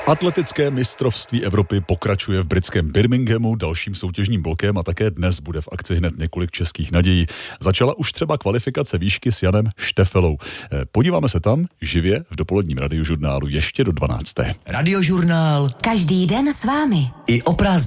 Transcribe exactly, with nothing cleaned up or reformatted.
Atletické mistrovství Evropy pokračuje v britském Birminghamu dalším soutěžním blokem a také dnes bude v akci hned několik českých nadějí. Začala už třeba kvalifikace výšky s Janem Štefelou. Podíváme se tam živě v dopoledním radiožurnálu ještě do dvanácté. Radiožurnál. Každý den s vámi. I o prázdninách.